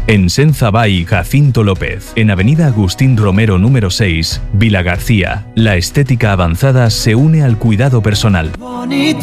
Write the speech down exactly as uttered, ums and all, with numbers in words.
En Senza by Jacinto López, en Avenida Agustín Romero número seis, Vilagarcía. La estética avanzada se une al cuidado personal. Bonito.